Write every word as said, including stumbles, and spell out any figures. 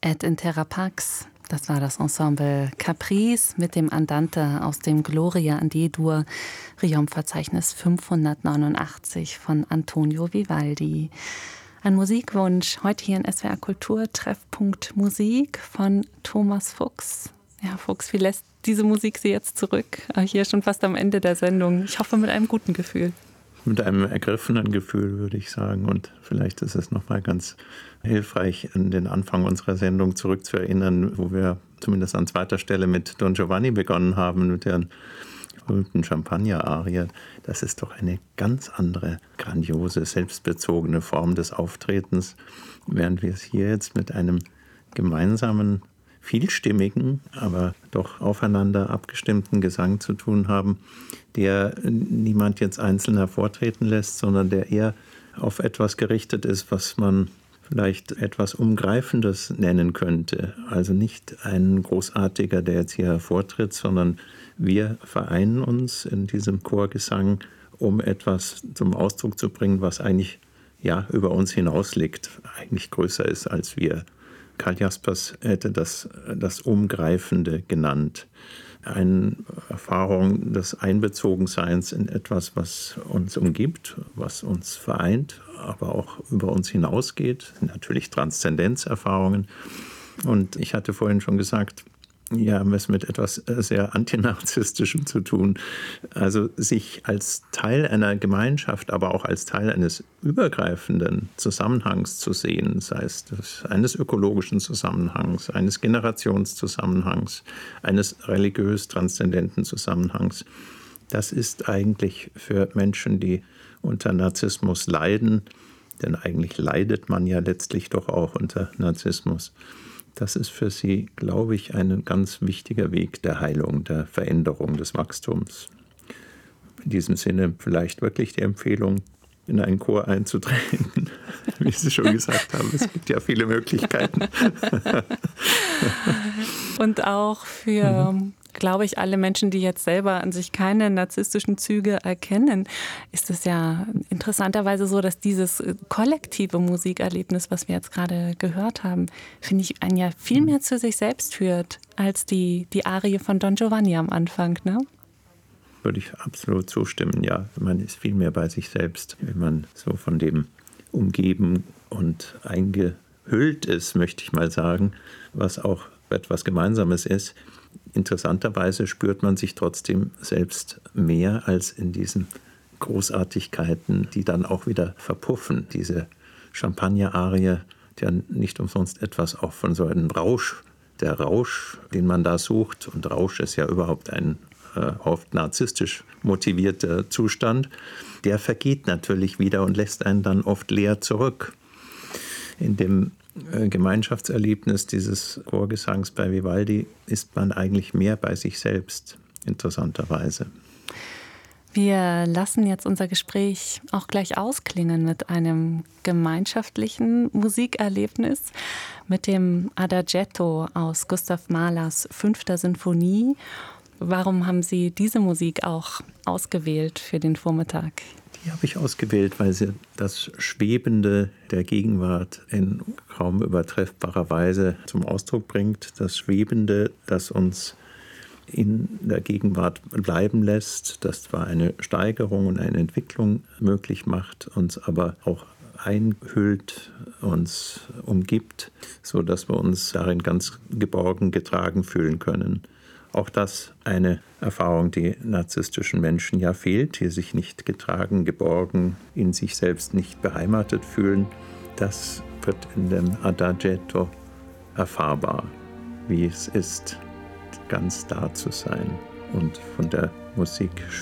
Et intera pax. Das war das Ensemble Caprice mit dem Andante aus dem Gloria in D-Dur, Riom-Verzeichnis fünfhundertneunundachtzig von Antonio Vivaldi. Ein Musikwunsch heute hier in S W R Kultur, Treffpunkt Musik von Thomas Fuchs. Ja, Fuchs, wie lässt diese Musik Sie jetzt zurück? Hier schon fast am Ende der Sendung. Ich hoffe mit einem guten Gefühl. Mit einem ergriffenen Gefühl, würde ich sagen. Und vielleicht ist es nochmal ganz hilfreich, an den Anfang unserer Sendung zurückzuerinnern, wo wir zumindest an zweiter Stelle mit Don Giovanni begonnen haben, mit der berühmten Champagner-Arie. Das ist doch eine ganz andere, grandiose, selbstbezogene Form des Auftretens, während wir es hier jetzt mit einem gemeinsamen, vielstimmigen, aber doch aufeinander abgestimmten Gesang zu tun haben, der niemand jetzt einzeln hervortreten lässt, sondern der eher auf etwas gerichtet ist, was man vielleicht etwas Umgreifendes nennen könnte. Also nicht ein Großartiger, der jetzt hier hervortritt, sondern wir vereinen uns in diesem Chorgesang, um etwas zum Ausdruck zu bringen, was eigentlich ja über uns hinaus liegt, eigentlich größer ist als wir. Karl Jaspers hätte das das Umgreifende genannt. Eine Erfahrung des Einbezogenseins in etwas, was uns umgibt, was uns vereint, aber auch über uns hinausgeht. Natürlich Transzendenzerfahrungen. Und ich hatte vorhin schon gesagt, ja, haben wir es mit etwas sehr Antinarzisstischem zu tun. Also sich als Teil einer Gemeinschaft, aber auch als Teil eines übergreifenden Zusammenhangs zu sehen, sei es eines ökologischen Zusammenhangs, eines Generationszusammenhangs, eines religiös-transzendenten Zusammenhangs. Das ist eigentlich für Menschen, die unter Narzissmus leiden, denn eigentlich leidet man ja letztlich doch auch unter Narzissmus. Das ist für sie, glaube ich, ein ganz wichtiger Weg der Heilung, der Veränderung, des Wachstums. In diesem Sinne vielleicht wirklich die Empfehlung, in einen Chor einzutreten. Wie Sie schon gesagt haben, es gibt ja viele Möglichkeiten. Und auch für, mhm. glaube ich, alle Menschen, die jetzt selber an sich keine narzisstischen Züge erkennen, ist es ja interessanterweise so, dass dieses kollektive Musikerlebnis, was wir jetzt gerade gehört haben, finde ich, einen ja viel mehr zu sich selbst führt, als die, die Arie von Don Giovanni am Anfang, ne? Würde ich absolut zustimmen, ja. Man ist viel mehr bei sich selbst, wenn man so von dem umgeben und eingehüllt ist, möchte ich mal sagen, was auch etwas Gemeinsames ist. Interessanterweise spürt man sich trotzdem selbst mehr als in diesen Großartigkeiten, die dann auch wieder verpuffen. Diese Champagner-Arie, die ja nicht umsonst etwas auch von so einem Rausch, der Rausch, den man da sucht, und Rausch ist ja überhaupt ein äh, oft narzisstisch motivierter Zustand, der vergeht natürlich wieder und lässt einen dann oft leer zurück. In dem Gemeinschaftserlebnis dieses Chorgesangs bei Vivaldi ist man eigentlich mehr bei sich selbst, interessanterweise. Wir lassen jetzt unser Gespräch auch gleich ausklingen mit einem gemeinschaftlichen Musikerlebnis, mit dem Adagietto aus Gustav Mahlers fünfter Sinfonie. Warum haben Sie diese Musik auch ausgewählt für den Vormittag? Die habe ich ausgewählt, weil sie das Schwebende der Gegenwart in kaum übertreffbarer Weise zum Ausdruck bringt. Das Schwebende, das uns in der Gegenwart bleiben lässt, das zwar eine Steigerung und eine Entwicklung möglich macht, uns aber auch einhüllt, uns umgibt, sodass wir uns darin ganz geborgen, getragen fühlen können. Auch das eine Erfahrung, die narzisstischen Menschen ja fehlt, die sich nicht getragen, geborgen, in sich selbst nicht beheimatet fühlen. Das wird in dem Adagietto erfahrbar, wie es ist, ganz da zu sein und von der Musik